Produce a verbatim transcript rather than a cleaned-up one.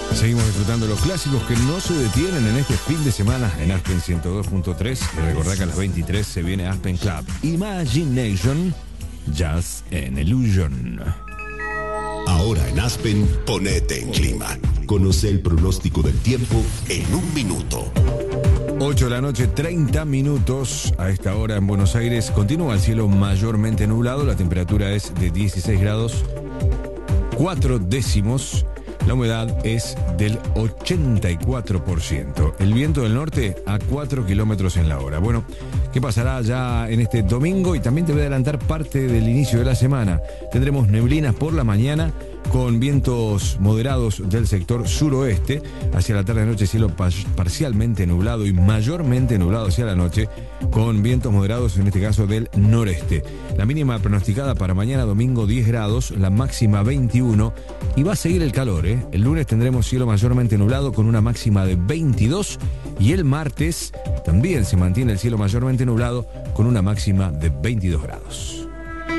Seguimos disfrutando los clásicos que no se detienen en este fin de semana en Aspen ciento dos punto tres. Y recordá que a las veintitrés se viene Aspen Club Imagination, Jazz and Illusion. Ahora en Aspen, ponete en clima. Conoce el pronóstico del tiempo en un minuto. ocho de la noche, treinta minutos. A esta hora en Buenos Aires continúa el cielo mayormente nublado. La temperatura es de dieciséis grados, cuatro décimos. La humedad es del ochenta y cuatro por ciento. El viento del norte a cuatro kilómetros en la hora. Bueno, ¿qué pasará ya en este domingo? Y también te voy a adelantar parte del inicio de la semana. Tendremos neblinas por la mañana con vientos moderados del sector suroeste. Hacia la tarde-noche cielo parcialmente nublado y mayormente nublado hacia la noche, con vientos moderados en este caso del noreste. La mínima pronosticada para mañana domingo diez grados, la máxima veintiuno, y va a seguir el calor, ¿eh? El lunes tendremos cielo mayormente nublado con una máxima de veintidós, y el martes también se mantiene el cielo mayormente nublado con una máxima de veintidós grados.